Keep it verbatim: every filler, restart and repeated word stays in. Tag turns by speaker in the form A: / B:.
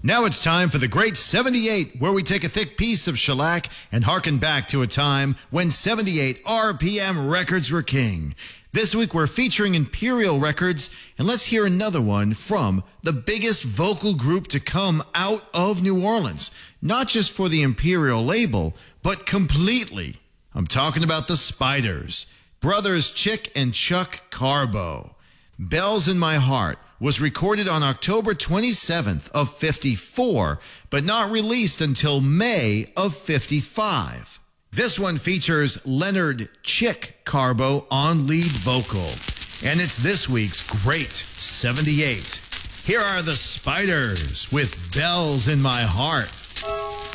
A: Now it's time for the Great seventy-eight, where we take a thick piece of shellac and harken back to a time when seventy-eight R P M records were king. This week we're featuring Imperial Records, and let's hear another one from the biggest vocal group to come out of New Orleans. Not just for the Imperial label, but completely. I'm talking about the Spiders, brothers Chick and Chuck Carbo. Bells in My Heart was recorded on October twenty-seventh of fifty-four, but not released until May of fifty-five. This one features Leonard Chick Carbo on lead vocal, and it's this week's Great seventy-eight. Here are the Spiders with Bells in My Heart.